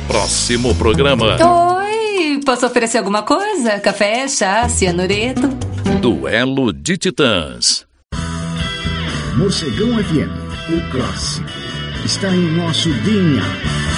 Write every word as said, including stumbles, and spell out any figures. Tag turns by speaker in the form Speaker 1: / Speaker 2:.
Speaker 1: Próximo programa.
Speaker 2: Oi, posso oferecer alguma coisa? Café, chá, cianureto?
Speaker 1: Duelo de Titãs.
Speaker 3: Morcegão F M, o clássico, está em nosso D N A.